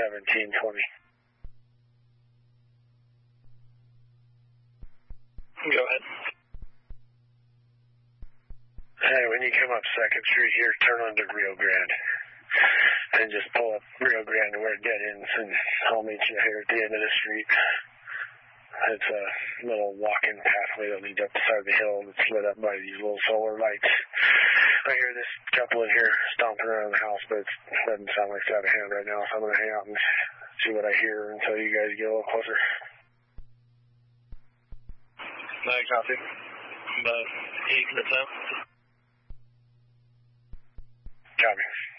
1720. Go ahead. Hey, when you come up 2nd Street here, turn onto Rio Grande. And just pull up Rio Grande to where it dead ends, and I'll meet you here at the end of the street. It's a little walking pathway that leads up the side of the hill that's lit up by these little solar lights. I hear this couple in here stomping around the house, but it doesn't sound like it's out of hand right now, so I'm going to hang out and see what I hear until you guys get a little closer. No, copy. About 8 minutes out. Copy.